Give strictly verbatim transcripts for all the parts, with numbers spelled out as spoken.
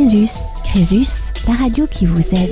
Crésus. Crésus, la radio qui vous aide.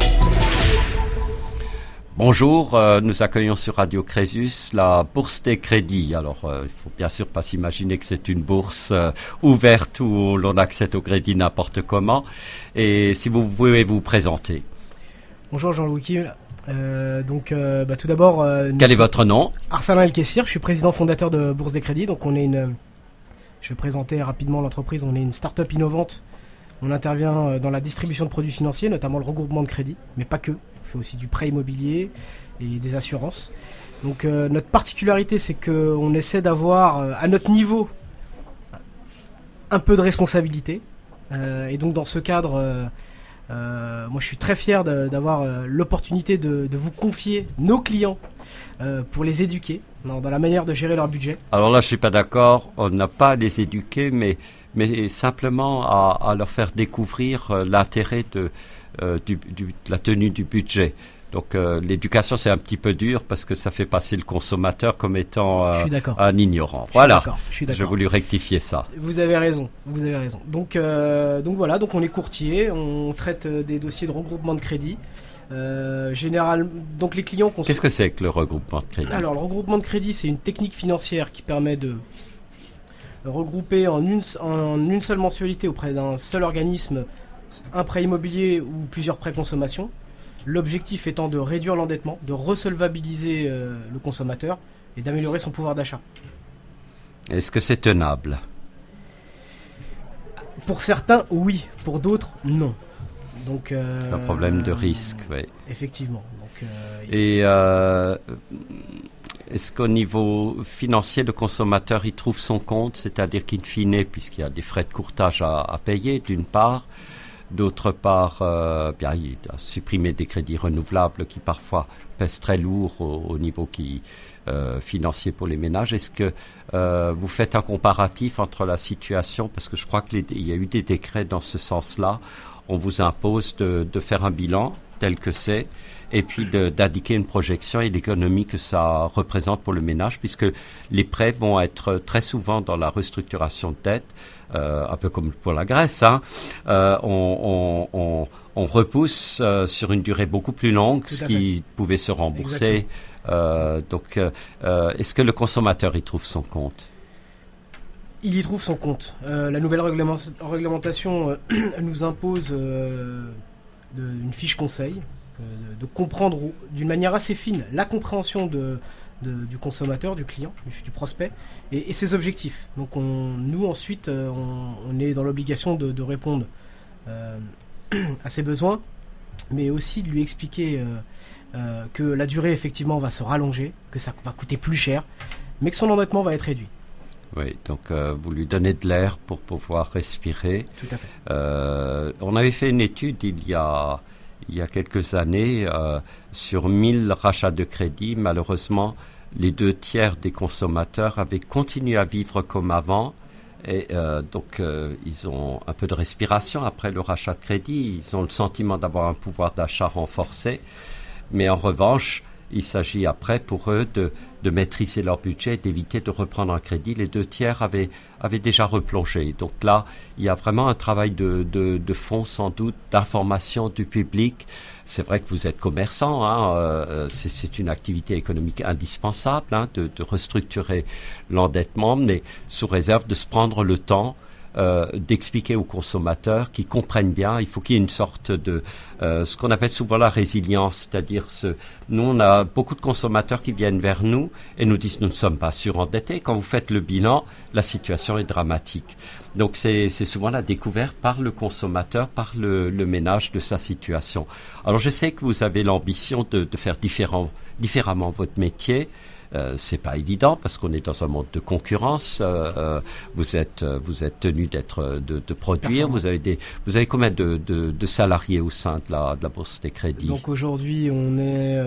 Bonjour, euh, nous accueillons sur Radio Crésus la Bourse des Crédits. Alors, euh, il faut bien sûr pas s'imaginer que c'est une bourse euh, ouverte où l'on accède au crédit n'importe comment. Et si vous pouvez vous présenter. Bonjour Jean-Louis Kiel. Euh, donc, euh, bah, tout d'abord, euh, quel est votre nom? Arsalin El-Kessir, je suis président fondateur de Bourse des Crédits. Donc, on est une. Je vais présenter rapidement l'entreprise. On est une start-up innovante. On intervient dans la distribution de produits financiers, notamment le regroupement de crédits, mais pas que. On fait aussi du prêt immobilier et des assurances. Donc, euh, notre particularité, c'est qu'on essaie d'avoir, euh, à notre niveau, un peu de responsabilité. Euh, et donc, dans ce cadre, euh, euh, moi, je suis très fier de, d'avoir euh, l'opportunité de, de vous confier nos clients euh, pour les éduquer dans, dans la manière de gérer leur budget. Alors là, je suis pas d'accord. On n'a pas à les éduquer, mais, mais simplement à, à leur faire découvrir euh, l'intérêt de, euh, du, du, de la tenue du budget. Donc euh, l'éducation, c'est un petit peu dur parce que ça fait passer le consommateur comme étant euh, un ignorant. Je voilà, suis d'accord, je suis d'accord. J'ai voulu rectifier ça. Vous avez raison, vous avez raison. Donc, euh, donc voilà, donc on est courtier, on traite des dossiers de regroupement de crédit. Euh, général, donc les clients... Cons- Qu'est-ce que c'est que le regroupement de crédit? Alors le regroupement de crédit, c'est une technique financière qui permet de regrouper en une, en une seule mensualité auprès d'un seul organisme un prêt immobilier ou plusieurs prêts consommation. L'objectif étant de réduire l'endettement, de resolvabiliser euh, le consommateur et d'améliorer son pouvoir d'achat. Est-ce que c'est tenable? Pour certains, oui. Pour d'autres, non. Donc, euh, c'est un problème de risque, oui. Effectivement. Donc, euh, et euh, est-ce qu'au niveau financier, le consommateur y trouve son compte? C'est-à-dire qu'in fine, puisqu'il y a des frais de courtage à, à payer, d'une part, d'autre part, euh, bien, il a supprimé des crédits renouvelables qui parfois pèsent très lourd au, au niveau qui, euh, financier pour les ménages. Est-ce que euh, vous faites un comparatif entre la situation, parce que je crois qu'il y a eu des décrets dans ce sens-là, on vous impose de, de faire un bilan tel que c'est, et puis de, d'indiquer une projection et l'économie que ça représente pour le ménage, puisque les prêts vont être très souvent dans la restructuration de dette, euh, un peu comme pour la Grèce, hein, euh, on, on, on, on repousse euh, sur une durée beaucoup plus longue ce qui pouvait se rembourser. Euh, donc, euh, est-ce que le consommateur y trouve son compte? Il y trouve son compte. Euh, la nouvelle réglement- réglementation euh, nous impose euh, de, une fiche conseil, euh, de, de comprendre d'une manière assez fine la compréhension de, de, du consommateur, du client, du, du prospect, et, et ses objectifs. Donc on, nous ensuite, euh, on, on est dans l'obligation de, de répondre euh, à ses besoins, mais aussi de lui expliquer euh, euh, que la durée effectivement va se rallonger, que ça va coûter plus cher, mais que son endettement va être réduit. Oui, donc euh, vous lui donnez de l'air pour pouvoir respirer. Tout à fait. Euh, on avait fait une étude il y a, il y a quelques années euh, sur mille rachats de crédit. Malheureusement, les deux tiers des consommateurs avaient continué à vivre comme avant. Et euh, donc, euh, ils ont un peu de respiration après le rachat de crédit. Ils ont le sentiment d'avoir un pouvoir d'achat renforcé. Mais en revanche, il s'agit après pour eux de, de maîtriser leur budget et d'éviter de reprendre un crédit. Les deux tiers avaient, avaient déjà replongé. Donc là, il y a vraiment un travail de, de, de fond, sans doute, d'information du public. C'est vrai que vous êtes commerçant, hein, euh, c'est, c'est une activité économique indispensable, hein, de, de restructurer l'endettement, mais sous réserve de se prendre le temps Euh, d'expliquer aux consommateurs qui comprennent bien. Il faut qu'il y ait une sorte de euh, ce qu'on appelle souvent la résilience, c'est-à-dire ce, nous on a beaucoup de consommateurs qui viennent vers nous et nous disent nous ne sommes pas surendettés. Quand vous faites le bilan, la situation est dramatique. Donc c'est, c'est souvent la découverte par le consommateur, par le, le ménage de sa situation. Alors je sais que vous avez l'ambition de, de faire différent, différemment votre métier. Euh, c'est pas évident parce qu'on est dans un monde de concurrence. Euh, euh, vous êtes, vous êtes tenu d'être, de, de produire. Vous avez des, vous avez combien de, de, de salariés au sein de la, de la Bourse des Crédits? Donc aujourd'hui, on est